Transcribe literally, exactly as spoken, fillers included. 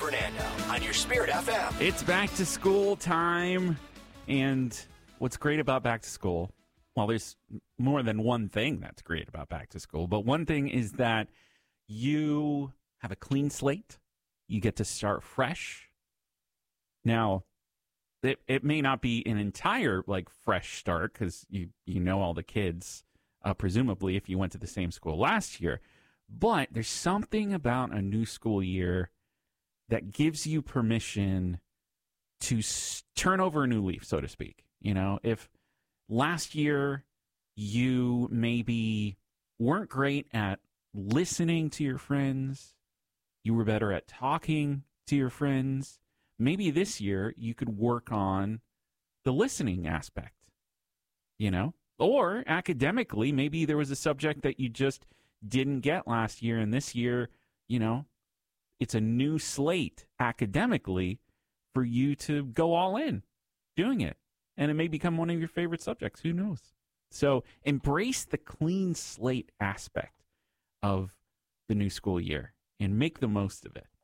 Fernando on your Spirit F M. It's back to school time. And what's great about back to school, well, there's more than one thing that's great about back to school, but one thing is that you have a clean slate. You get to start fresh. Now, it, it may not be an entire, like, fresh start because you, you know all the kids, uh, presumably, if you went to the same school last year. But there's something about a new school year that gives you permission to s- turn over a new leaf, so to speak. You know, if last year you maybe weren't great at listening to your friends, you were better at talking to your friends, maybe this year you could work on the listening aspect, you know? Or academically, maybe there was a subject that you just didn't get last year, and this year, you know, it's a new slate academically for you to go all in doing it. And it may become one of your favorite subjects. Who knows? So embrace the clean slate aspect of the new school year and make the most of it.